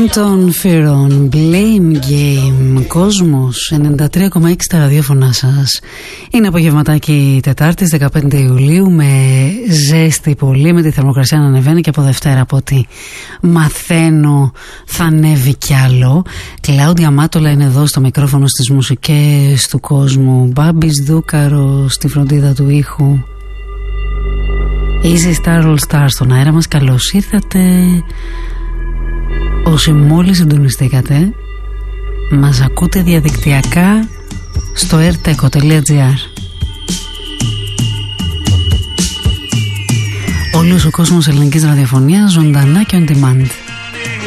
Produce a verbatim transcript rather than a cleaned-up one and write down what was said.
των Φύρων, Blame Game, Κόσμος ενενήντα τρία κόμμα έξι στα ραδιόφωνά σας. Είναι απογευματάκι Τετάρτης δεκαπέντε Ιουλίου με ζέστη πολύ, με τη θερμοκρασία να ανεβαίνει και από Δευτέρα από ό,τι μαθαίνω θα ανέβει κι άλλο. Κλάουδια Μάτολα είναι εδώ στο μικρόφωνο στις μουσικές του κόσμου, Μπάμπης Δούκαρο στη φροντίδα του ήχου. Easy Star All Star στον αέρα μας, καλώς ήρθατε. Όσοι μόλις συντονιστήκατε, μας ακούτε διαδικτυακά στο erteco τελεία gr. Όλος ο κόσμος ελληνικής ραδιοφωνίας ζωντανά και on demand.